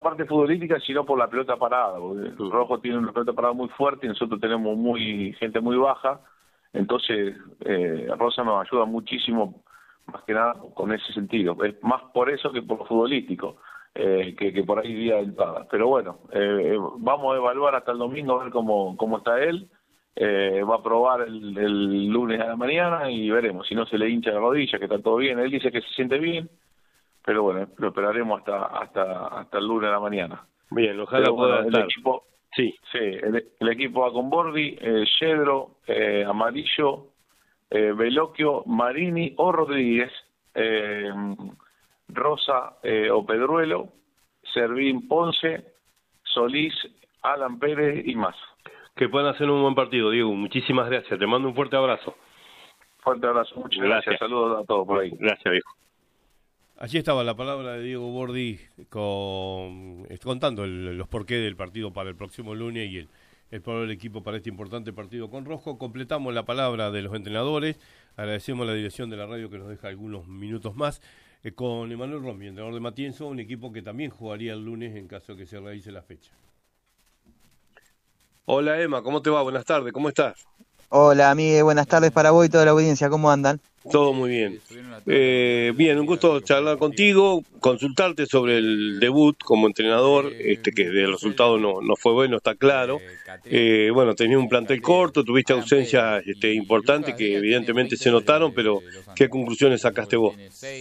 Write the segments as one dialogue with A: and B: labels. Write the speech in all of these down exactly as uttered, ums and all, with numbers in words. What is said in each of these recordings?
A: parte futbolística, sino por la pelota parada, porque uh-huh. Rojo tiene una pelota parada muy fuerte y nosotros tenemos muy gente muy baja, entonces eh, Rosa nos ayuda muchísimo, más que nada con ese sentido, es más por eso que por lo futbolístico, eh, que, que por ahí día de entrada. Pero bueno, eh, vamos a evaluar hasta el domingo a ver cómo, cómo está él, eh, va a probar el, el lunes a la mañana y veremos, si no se le hincha la rodilla, que está todo bien, él dice que se siente bien, pero bueno, lo esperaremos hasta hasta hasta el lunes a la mañana.
B: Bien, ojalá pueda
A: bueno,
B: estar.
A: El equipo,
B: sí,
A: sí el, el equipo va con Bordi, eh, Yedro, eh, Amarillo, eh, Veloquio, Marini o Rodríguez, eh, Rosa eh, o Pedruelo, Servín Ponce, Solís, Alan Pérez y más.
B: Que puedan hacer un buen partido, Diego. Muchísimas gracias. Te mando un fuerte abrazo.
A: Fuerte abrazo. Muchas gracias. gracias. Saludos a todos por ahí.
B: Gracias, viejo.
C: Allí estaba la palabra de Diego Bordi con, contando el, los porqués del partido para el próximo lunes y el, el probable equipo para este importante partido con Rojo. Completamos la palabra de los entrenadores. Agradecemos a la dirección de la radio que nos deja algunos minutos más. Eh, con Emanuel Rombi, entrenador de Matienzo, un equipo que también jugaría el lunes en caso de que se realice la fecha.
B: Hola Emma, ¿cómo te va? Buenas tardes, ¿cómo estás?
D: Hola, Miguel, buenas tardes para vos y toda la audiencia, ¿cómo andan?
B: Todo muy bien. Eh, bien, un gusto charlar contigo, consultarte sobre el debut como entrenador, este que el resultado no, no fue bueno, está claro. Eh, bueno, tenías un plantel corto, tuviste ausencias este, importantes que evidentemente se notaron, pero ¿qué conclusiones sacaste vos?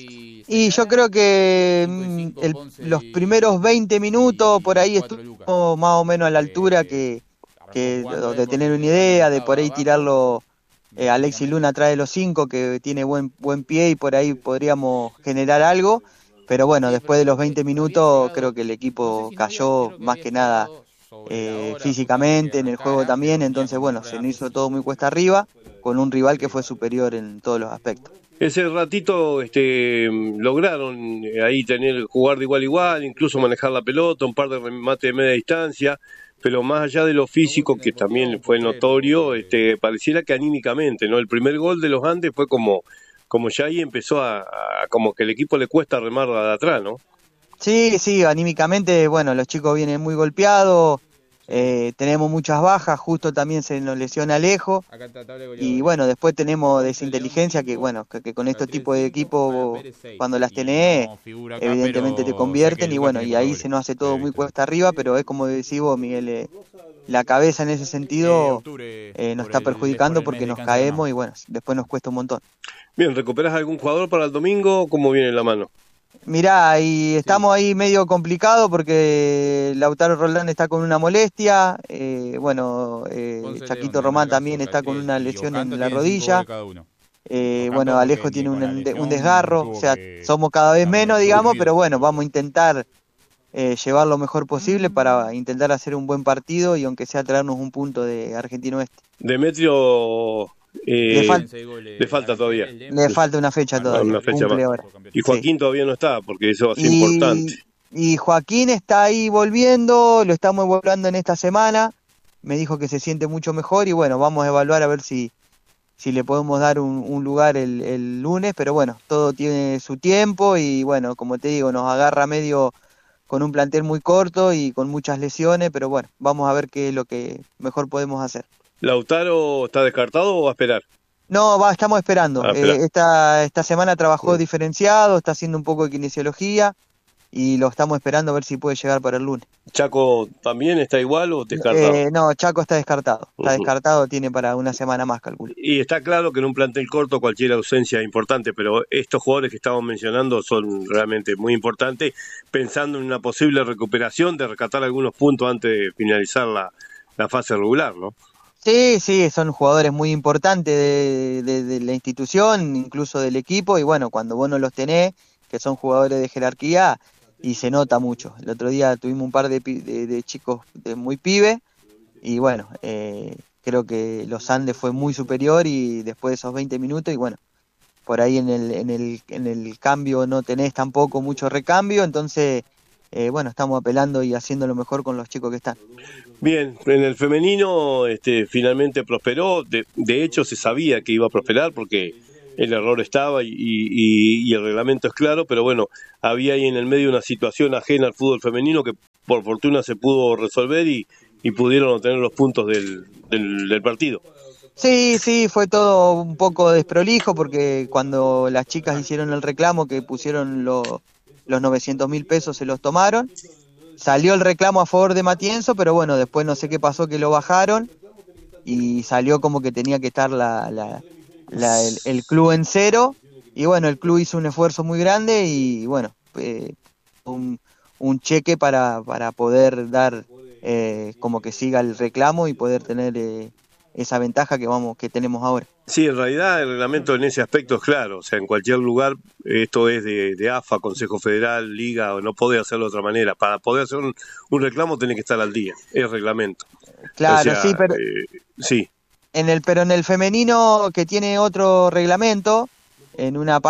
D: Y yo creo que el, los primeros veinte minutos por ahí estuvo más o menos a la altura que... que de tener una idea, de por ahí tirarlo eh, Alexis Luna atrás de los cinco, que tiene buen buen pie y por ahí podríamos generar algo, pero bueno, después de los veinte minutos creo que el equipo cayó más que nada eh, físicamente, en el juego también, entonces bueno, se nos hizo todo muy cuesta arriba, con un rival que fue superior en todos los aspectos.
B: Ese ratito este, lograron ahí tener jugar de igual a igual, incluso manejar la pelota, un par de remates de media distancia, pero más allá de lo físico, que también fue notorio, este, pareciera que anímicamente, ¿no? El primer gol de los Andes fue como, como ya ahí empezó a, a como que el equipo le cuesta remar de atrás, ¿no?
D: Sí, sí, anímicamente, bueno, los chicos vienen muy golpeados, eh, tenemos muchas bajas, justo también se nos lesiona Alejo, y bueno, después tenemos desinteligencia que, bueno, que, que con este tipo de equipos, cuando las tenés, evidentemente te convierten, y bueno, y ahí se nos hace todo muy cuesta arriba, pero es como decís vos, Miguel, eh, la cabeza en ese sentido eh, nos está perjudicando porque nos caemos y bueno, después nos cuesta un montón.
B: Bien, ¿recuperás algún jugador para el domingo? ¿Cómo viene la mano?
D: Mirá, y estamos ahí medio complicado porque Lautaro Roldán está con una molestia, eh, bueno, eh, Chaquito Román también está con una lesión en la rodilla, eh, bueno, Alejo tiene un, un desgarro, o sea, somos cada vez menos, digamos, pero bueno, vamos a intentar eh, llevar lo mejor posible para intentar hacer un buen partido y aunque sea traernos un punto de Argentino Oeste.
B: Demetrio... Eh,
D: le, fal
B: le falta todavía.
D: Le falta una fecha todavía.
B: Una fecha más. Ahora. Y Joaquín sí. todavía no está, porque eso va a ser
D: y,
B: importante.
D: Y Joaquín está ahí volviendo, lo estamos evaluando en esta semana. Me dijo que se siente mucho mejor y bueno, vamos a evaluar a ver si, si le podemos dar un, un lugar el, el lunes. Pero bueno, todo tiene su tiempo y bueno, como te digo, nos agarra medio con un plantel muy corto y con muchas lesiones. Pero bueno, vamos a ver qué es lo que mejor podemos hacer.
B: ¿Lautaro está descartado o va a esperar?
D: No, va, estamos esperando.
B: Ah,
D: eh, esta, esta semana trabajó sí. diferenciado, está haciendo un poco de kinesiología y lo estamos esperando a ver si puede llegar para el lunes.
B: ¿Chaco también está igual o descartado?
D: Eh, no, Chaco está descartado. Está uh-huh. descartado, tiene para una semana más, calculo.
B: Y está claro que en un plantel corto cualquier ausencia es importante, pero estos jugadores que estamos mencionando son realmente muy importantes, pensando en una posible recuperación, de rescatar algunos puntos antes de finalizar la, la fase regular, ¿no?
D: Sí, sí, son jugadores muy importantes de, de, de la institución, incluso del equipo, y bueno, cuando vos no los tenés, que son jugadores de jerarquía, y se nota mucho. El otro día tuvimos un par de, de, de chicos de muy pibe, y bueno, eh, creo que los Andes fue muy superior, y después de esos veinte minutos, y bueno, por ahí en el, en el, en el cambio no tenés tampoco mucho recambio, entonces... Eh, bueno, estamos apelando y haciendo lo mejor con los chicos que están.
B: Bien, en el femenino este, finalmente prosperó, de, de hecho se sabía que iba a prosperar porque el error estaba y, y, y el reglamento es claro, pero bueno, había ahí en el medio una situación ajena al fútbol femenino que por fortuna se pudo resolver y, y pudieron obtener los puntos del, del, del partido.
D: Sí, sí, fue todo un poco desprolijo porque cuando las chicas hicieron el reclamo que pusieron lo, los novecientos mil pesos se los tomaron, salió el reclamo a favor de Matienzo, pero bueno, después no sé qué pasó que lo bajaron y salió como que tenía que estar la, la, la el, el club en cero y bueno, el club hizo un esfuerzo muy grande y bueno, eh, un, un cheque para, para poder dar eh, como que siga el reclamo y poder tener eh, esa ventaja que vamos que tenemos ahora.
B: Sí, en realidad el reglamento en ese aspecto es claro, o sea, en cualquier lugar, esto es de, de A F A, Consejo Federal, Liga, o no podés hacerlo de otra manera. Para poder hacer un, un reclamo tenés que estar al día, es reglamento.
D: Claro,
B: o sea,
D: sí, pero
B: eh, sí.
D: En el, pero en el femenino, que tiene otro reglamento, en una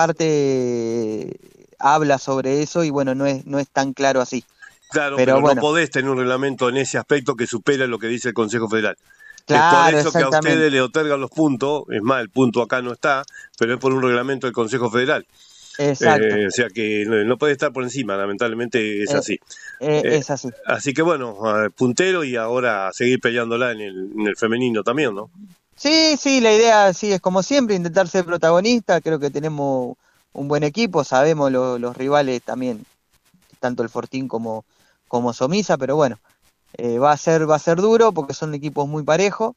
D: parte habla sobre eso y bueno, no es, no es tan claro así.
B: Claro,
D: pero,
B: pero
D: bueno.
B: no podés tener un reglamento en ese aspecto que supera lo que dice el Consejo Federal.
D: Claro,
B: es por eso que a ustedes le otorgan los puntos, es más, el punto acá no está, pero es por un reglamento del Consejo Federal.
D: Exacto.
B: Eh, o sea que no, no puede estar por encima, lamentablemente es
D: eh,
B: así.
D: Eh,
B: eh,
D: es así.
B: Así que bueno, puntero y ahora seguir peleándola en el, en el femenino también, ¿no?
D: Sí, sí, la idea sí es como siempre, intentar ser protagonista, creo que tenemos un buen equipo, sabemos lo, los rivales también, tanto el Fortín como, como Somisa, pero bueno, eh, va a ser va a ser duro porque son equipos muy parejos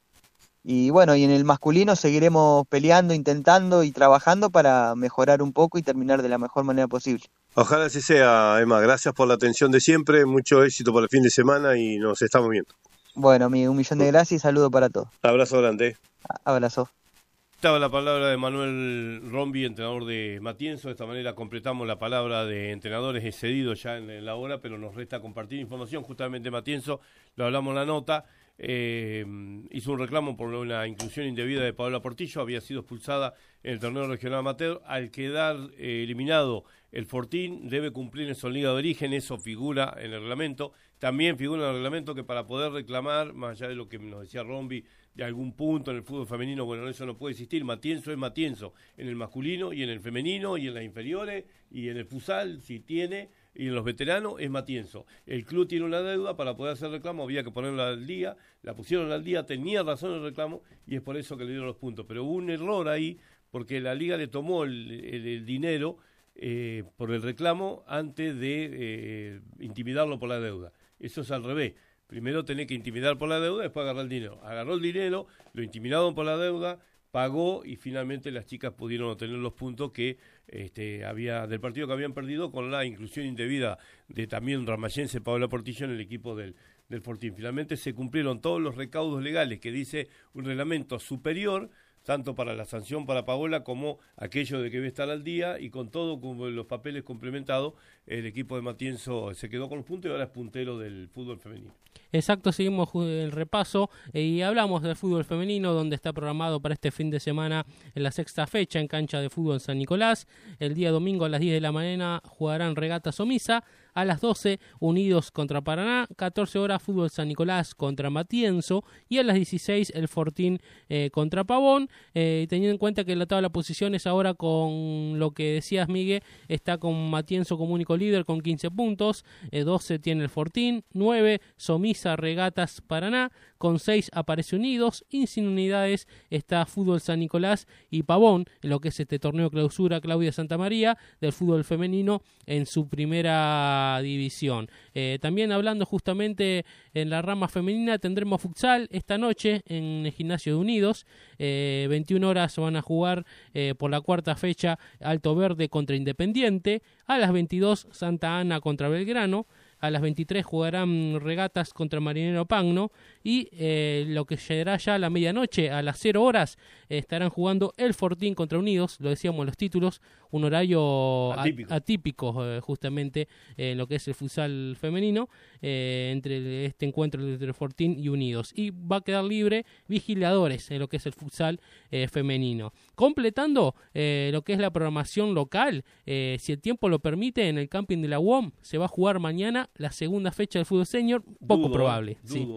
D: y bueno, y en el masculino seguiremos peleando, intentando y trabajando para mejorar un poco y terminar de la mejor manera posible.
B: Ojalá así sea, Emma, gracias por la atención de siempre, mucho éxito para el fin de semana y nos estamos viendo.
D: Bueno, un millón de gracias y saludo para todos.
B: Abrazo grande.
D: Abrazo.
C: Estaba la palabra de Manuel Rombi, entrenador de Matienzo. De esta manera completamos la palabra de entrenadores excedidos ya en la hora, pero nos resta compartir información. Justamente Matienzo, lo hablamos en la nota, eh, hizo un reclamo por una inclusión indebida de Paola Portillo, había sido expulsada en el torneo regional amateur. Al quedar eh, eliminado el Fortín, debe cumplir en su liga de origen, eso figura en el reglamento. También figura en el reglamento que para poder reclamar, más allá de lo que nos decía Rombi, de algún punto en el fútbol femenino, bueno, eso no puede existir. Matienzo es Matienzo, en el masculino y en el femenino y en las inferiores y en el futsal, si tiene, y en los veteranos es Matienzo. El club tiene una deuda, para poder hacer reclamo había que ponerla al día, la pusieron al día, tenía razón el reclamo y es por eso que le dieron los puntos. Pero hubo un error ahí, porque la liga le tomó el, el, el dinero eh, por el reclamo antes de eh, intimidarlo por la deuda. Eso es al revés. Primero tenés que intimidar por la deuda, después agarrar el dinero. Agarró el dinero, lo intimidaron por la deuda, pagó y finalmente las chicas pudieron obtener los puntos que este, había del partido que habían perdido con la inclusión indebida de también ramayense Paola Portillo en el equipo del, del Fortín. Finalmente se cumplieron todos los recaudos legales que dice un reglamento superior, tanto para la sanción para Paola como aquello de que debe estar al día, y con todo, con los papeles complementados, el equipo de Matienzo se quedó con los puntos y ahora es puntero del fútbol femenino.
E: Exacto, seguimos el repaso y hablamos del fútbol femenino, donde está programado para este fin de semana en la sexta fecha en cancha de fútbol San Nicolás. El día domingo a las diez de la mañana jugarán Regata Somisa. A las doce, Unidos contra Paraná, catorce horas, Fútbol San Nicolás contra Matienzo, y a las dieciséis, el Fortín eh, contra Pavón. Eh, teniendo en cuenta que la tabla de posiciones ahora, con lo que decías, Miguel, está con Matienzo como único líder con quince puntos, eh, doce tiene el Fortín, nueve, Somisa, Regatas, Paraná, con seis aparece Unidos, y sin unidades está Fútbol San Nicolás y Pavón, en lo que es este torneo clausura Claudia Santamaría del fútbol femenino en su primera división. Eh, también hablando justamente en la rama femenina, tendremos futsal esta noche en el gimnasio de Unidos. Eh, veintiuna horas van a jugar eh, por la cuarta fecha Alto Verde contra Independiente. A las veintidós, Santa Ana contra Belgrano. A las veintitrés jugarán Regatas contra Marinero Pagno, y eh, lo que llegará ya a la medianoche, a las cero horas, eh, estarán jugando el Fortín contra Unidos, lo decíamos los títulos, un horario atípico, atípico eh, justamente eh, en lo que es el futsal femenino, eh, entre este encuentro entre Fortín y Unidos, y va a quedar libre Vigiladores en lo que es el futsal eh, femenino. Completando eh, lo que es la programación local, eh, si el tiempo lo permite, en el camping de la U O M se va a jugar mañana la segunda fecha del fútbol senior, poco
C: dudo,
E: probable.
C: Dudo.
E: Sí.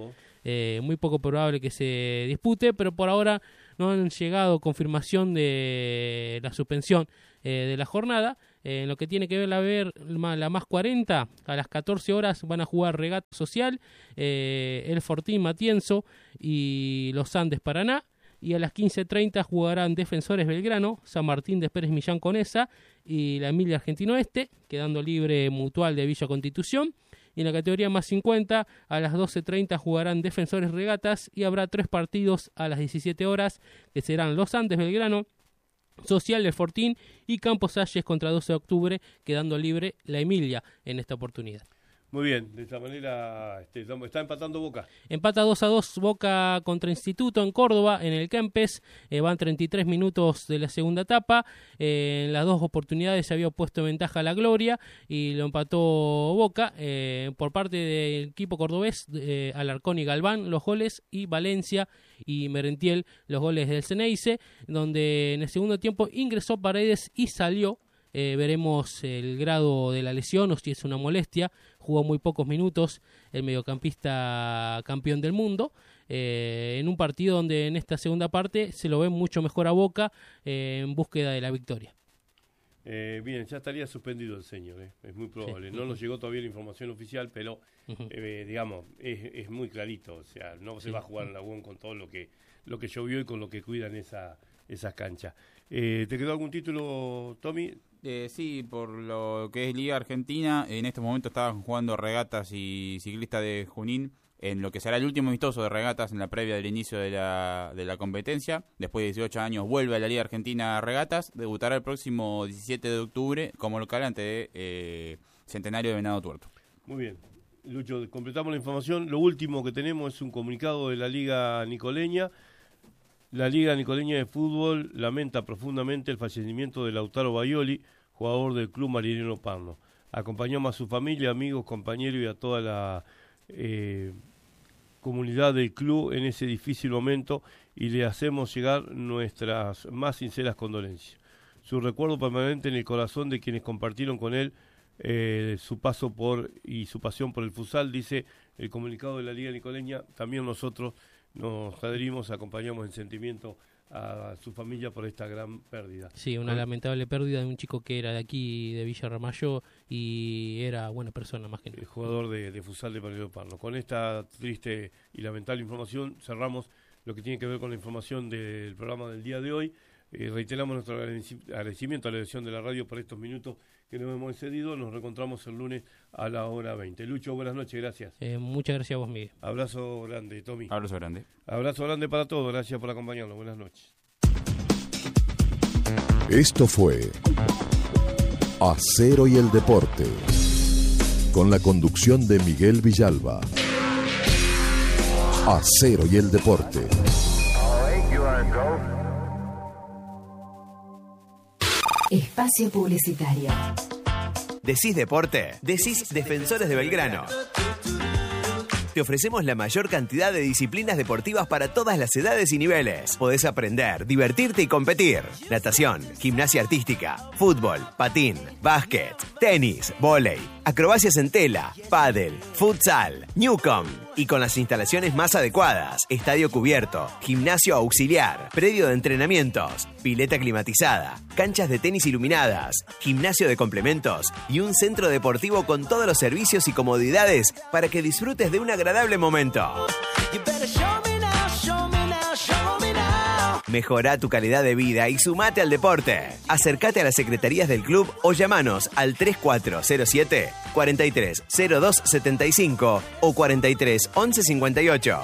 E: eh, muy poco probable que se dispute, pero por ahora no han llegado confirmación de la suspensión eh, de la jornada. Eh, en lo que tiene que ver la, ver la más cuarenta, a las catorce horas van a jugar Regata Social, eh, el Fortín Matienzo y los Andes Paraná. Y a las quince treinta jugarán Defensores Belgrano, San Martín de Pérez Millán Conesa y la Emilia Argentino Este, quedando libre Mutual de Villa Constitución. Y en la categoría más cincuenta, a las doce treinta jugarán Defensores Regatas y habrá tres partidos a las diecisiete horas, que serán los Andes Belgrano, Social del Fortín y Campos Salles contra doce de octubre, quedando libre la Emilia en esta oportunidad.
C: Muy bien, de esta manera este, está empatando Boca.
E: Empata dos a dos Boca contra Instituto en Córdoba, en el Kempes. Eh, van treinta y tres minutos de la segunda etapa. Eh, en las dos oportunidades se había puesto en ventaja la Gloria y lo empató Boca. Eh, por parte del equipo cordobés, eh, Alarcón y Galván los goles, y Valencia y Merentiel los goles del Ceneice, donde en el segundo tiempo ingresó Paredes y salió. Eh, veremos el grado de la lesión o si es una molestia. Jugó muy pocos minutos el mediocampista campeón del mundo, eh, en un partido donde en esta segunda parte se lo ve mucho mejor a Boca eh, en búsqueda de la victoria.
C: Eh, bien, ya estaría suspendido el señor, eh. es muy probable. Sí. No nos llegó todavía la información oficial, pero uh-huh. eh, digamos, es, es muy clarito. O sea, no se sí. va a jugar en la U N con todo lo que, lo que llovió y con lo que cuidan esa, esas canchas. Eh, ¿Te quedó algún título, Tommy?
F: Eh, sí, por lo que es Liga Argentina, en este momento estaban jugando Regatas y Ciclista de Junín en lo que será el último amistoso de Regatas en la previa del inicio de la, de la competencia. Después de dieciocho años vuelve a la Liga Argentina Regatas, debutará el próximo diecisiete de octubre como local ante eh, Centenario de Venado Tuerto.
C: Muy bien, Lucho, completamos la información. Lo último que tenemos es un comunicado de la Liga Nicoleña. La Liga Nicoleña de Fútbol lamenta profundamente el fallecimiento de Lautaro Baioli, jugador del Club Marinero Parno. Acompañamos a su familia, amigos, compañeros y a toda la eh, comunidad del club en ese difícil momento y le hacemos llegar nuestras más sinceras condolencias. Su recuerdo permanente en el corazón de quienes compartieron con él eh, su paso por y su pasión por el futsal, dice el comunicado de la Liga Nicoleña. También nosotros nos adherimos, acompañamos en sentimiento a su familia por esta gran pérdida.
E: Sí, una ¿no? lamentable pérdida de un chico que era de aquí, de Villa Ramallo, y era buena persona más que nada.
C: El jugador de, de futsal de Marinero Parno. Con esta triste y lamentable información cerramos lo que tiene que ver con la información del programa del día de hoy. Eh, reiteramos nuestro agradecimiento a la dirección de la radio por estos minutos que nos hemos excedido. Nos reencontramos el lunes a la hora veinte. Lucho, buenas noches, gracias.
E: Eh, muchas gracias a vos, Miguel.
C: Abrazo grande, Tommy.
F: Abrazo grande.
C: Abrazo grande para todos, gracias por acompañarnos. Buenas noches.
G: Esto fue Acero y el Deporte, con la conducción de Miguel Villalba. Acero y el Deporte.
H: Espacio publicitario.
I: Decís deporte, decís Defensores de Belgrano. Te ofrecemos la mayor cantidad de disciplinas deportivas para todas las edades y niveles. Podés aprender, divertirte y competir. Natación, gimnasia artística, fútbol, patín, básquet, tenis, vóley, acrobacias en tela, pádel, futsal, Newcom. Y con las instalaciones más adecuadas, estadio cubierto, gimnasio auxiliar, predio de entrenamientos, pileta climatizada, canchas de tenis iluminadas, gimnasio de complementos y un centro deportivo con todos los servicios y comodidades para que disfrutes de un agradable momento. Mejorá tu calidad de vida y sumate al deporte. Acércate a las secretarías del club o llamanos al tres cuatro cero siete, cuatro tres cero dos siete cinco o cuatro tres once cincuenta y ocho.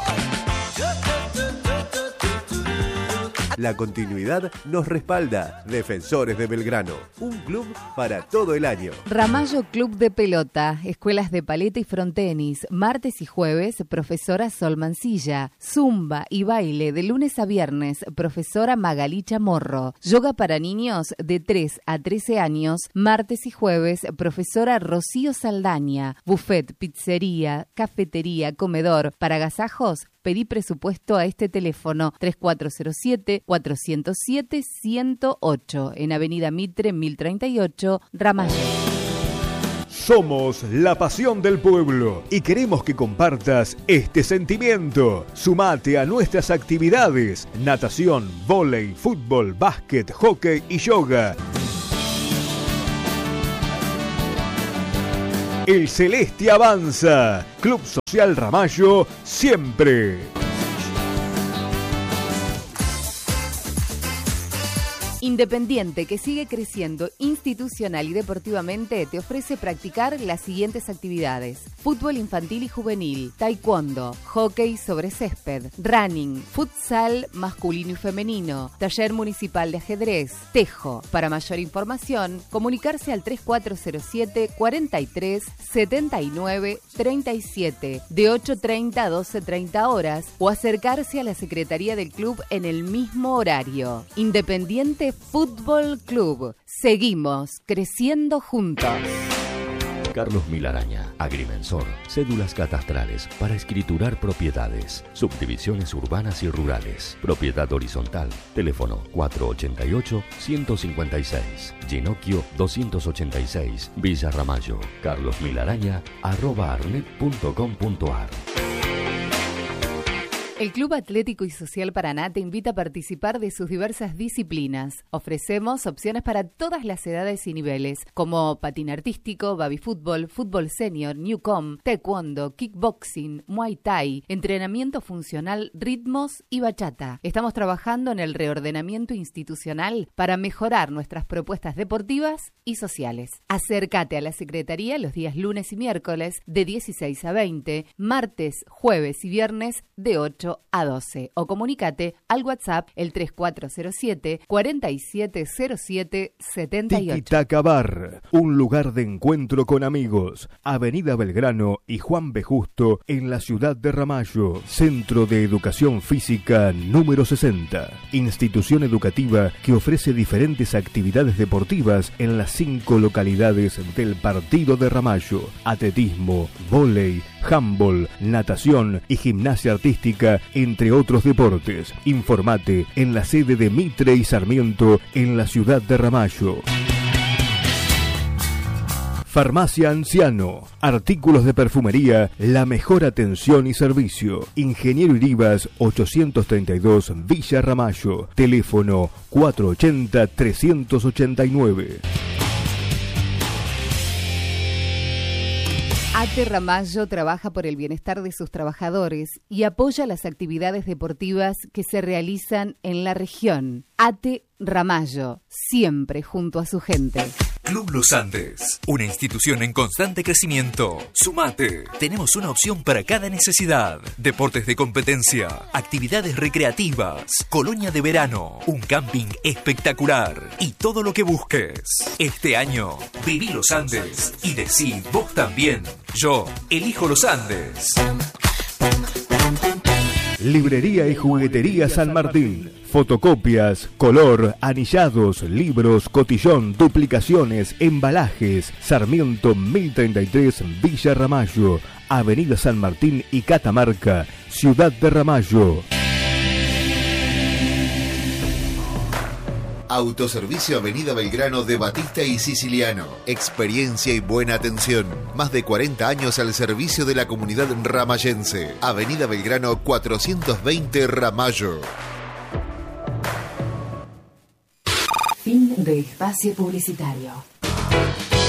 J: La continuidad nos respalda. Defensores de Belgrano, un club para todo el año.
H: Ramallo Club de Pelota, escuelas de paleta y frontenis, martes y jueves, profesora Sol Mancilla, zumba y baile de lunes a viernes, profesora Magalí Chamorro, yoga para niños de tres a trece años, martes y jueves, profesora Rocío Saldaña, buffet, pizzería, cafetería, comedor, para agasajos. Pedí presupuesto a este teléfono tres cuatro cero siete, cuatro cero siete, uno cero ocho en Avenida Mitre mil treinta y ocho, Ramallo.
K: Somos la pasión del pueblo y queremos que compartas este sentimiento. Sumate a nuestras actividades: natación, vóley, fútbol, básquet, hockey y yoga. El Celeste avanza. Club Social Ramallo siempre.
H: Independiente, que sigue creciendo institucional y deportivamente, te ofrece practicar las siguientes actividades: fútbol infantil y juvenil, taekwondo, hockey sobre césped, running, futsal masculino y femenino, taller municipal de ajedrez, tejo. Para mayor información, comunicarse al tres cuatro cero siete, cuarenta y tres, setenta y nueve, treinta y siete, de ocho treinta a doce treinta horas, o acercarse a la secretaría del club en el mismo horario. Independiente Fútbol Club. Seguimos creciendo juntos.
L: Carlos Milaraña, agrimensor, cédulas catastrales para escriturar propiedades, subdivisiones urbanas y rurales, propiedad horizontal, teléfono cuatro ochenta y ocho, ciento cincuenta y seis, Ginocchio doscientos ochenta y seis, Villa Ramallo, carlosmilaraña, arroba arnet punto com punto ar.
H: El Club Atlético y Social Paraná te invita a participar de sus diversas disciplinas. Ofrecemos opciones para todas las edades y niveles, como patín artístico, baby fútbol, fútbol senior, newcom, taekwondo, kickboxing, muay thai, entrenamiento funcional, ritmos y bachata. Estamos trabajando en el reordenamiento institucional para mejorar nuestras propuestas deportivas y sociales. Acércate a la Secretaría los días lunes y miércoles de dieciséis a veinte, martes, jueves y viernes de ocho a doce, o comunícate al WhatsApp el tres cuatro cero siete, cuarenta y siete cero siete, setenta y ocho.
K: Tiki Taka Bar, un lugar de encuentro con amigos. Avenida Belgrano y Juan B. Justo en la ciudad de Ramallo. Centro de Educación Física número sesenta. Institución educativa que ofrece diferentes actividades deportivas en las cinco localidades del partido de Ramallo: atletismo, vóley, handball, natación y gimnasia artística, entre otros deportes. Informate en la sede de Mitre y Sarmiento en la ciudad de Ramallo. Farmacia Anciano, artículos de perfumería, la mejor atención y servicio. Ingeniero Iribas ochocientos treinta y dos, Villa Ramallo. Teléfono cuatro ochenta, trescientos ochenta y nueve.
H: ATE Ramallo trabaja por el bienestar de sus trabajadores y apoya las actividades deportivas que se realizan en la región. ATE Ramallo, siempre junto a su gente.
M: Club Los Andes, una institución en constante crecimiento. Sumate. Tenemos una opción para cada necesidad. Deportes de competencia, actividades recreativas, colonia de verano, un camping espectacular y todo lo que busques. Este año, viví Los Andes y decí vos también. Yo elijo Los Andes.
K: Librería y Juguetería San Martín. Fotocopias, color, anillados, libros, cotillón, duplicaciones, embalajes. Sarmiento mil treinta y tres, Villa Ramallo. Avenida San Martín y Catamarca, Ciudad de Ramallo.
N: Autoservicio Avenida Belgrano de Batista y Siciliano. Experiencia y buena atención. Más de cuarenta años al servicio de la comunidad ramallense. Avenida Belgrano cuatrocientos veinte, Ramallo.
H: Fin de espacio publicitario.